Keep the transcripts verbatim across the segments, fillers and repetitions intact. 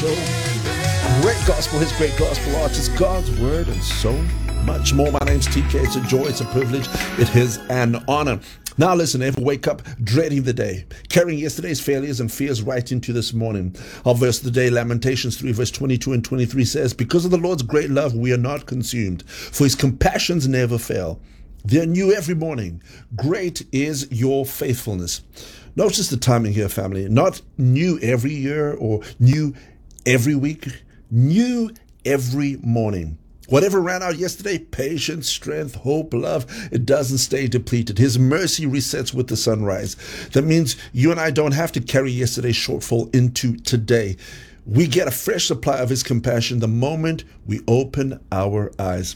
Great gospel hits, great gospel artists, God's word, and so much more. My name's T K. It's a joy, it's a privilege, it is an honor. Now listen, ever wake up dreading the day, carrying yesterday's failures and fears right into this morning? Our verse of the day, Lamentations three, verse twenty-two and twenty-three says, because of the Lord's great love, we are not consumed, for his compassions never fail. They are new every morning. Great is your faithfulness. Notice the timing here, family. Not new every year or new every week. New every morning. Whatever ran out yesterday, patience, strength, hope, love, it doesn't stay depleted. His mercy resets with the sunrise. That means you and I don't have to carry yesterday's shortfall into today. We get a fresh supply of his compassion the moment we open our eyes.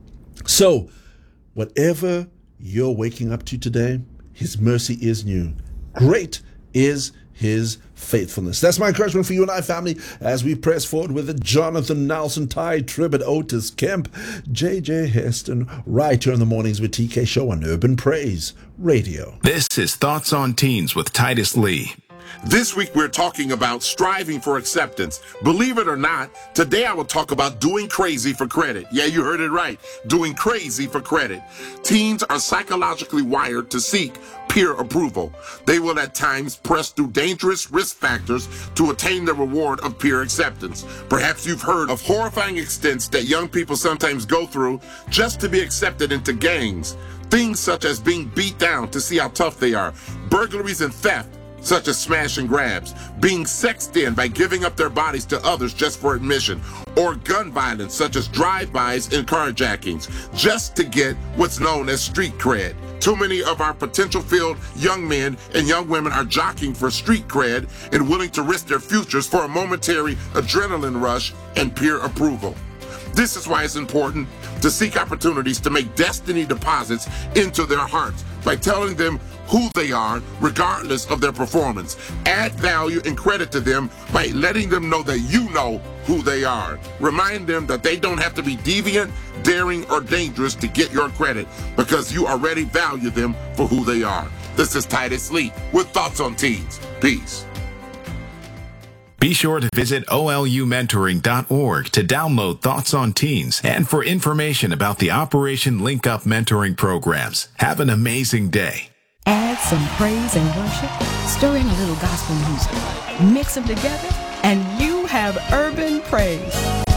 So, whatever you're waking up to today, his mercy is new. Great is his faithfulness. That's my encouragement for you and I, family, as we press forward with it. Jonathan Nelson, Ty Tribbett, Otis Kemp, J J Heston, right here in the mornings with T K Show on Urban Praise Radio. This is Thoughts on Teens with Titus Lee. This week, we're talking about striving for acceptance. Believe it or not, today I will talk about doing crazy for credit. Yeah, you heard it right. Doing crazy for credit. Teens are psychologically wired to seek peer approval. They will at times press through dangerous risk factors to attain the reward of peer acceptance. Perhaps you've heard of horrifying extents that young people sometimes go through just to be accepted into gangs. Things such as being beat down to see how tough they are, burglaries and theft, such as smash and grabs, being sexed in by giving up their bodies to others just for admission, or gun violence such as drive-bys and carjackings, just to get what's known as street cred. Too many of our potential-filled young men and young women are jockeying for street cred and willing to risk their futures for a momentary adrenaline rush and peer approval. This is why it's important to seek opportunities to make destiny deposits into their hearts by telling them who they are, regardless of their performance. Add value and credit to them by letting them know that you know who they are. Remind them that they don't have to be deviant, daring, or dangerous to get your credit, because you already value them for who they are. This is Titus Lee with Thoughts on Teens. Peace. Be sure to visit O L U mentoring dot org to download Thoughts on Teens and for information about the Operation Link Up mentoring programs. Have an amazing day. Add some praise and worship, stir in a little gospel music, mix them together, and you have urban praise.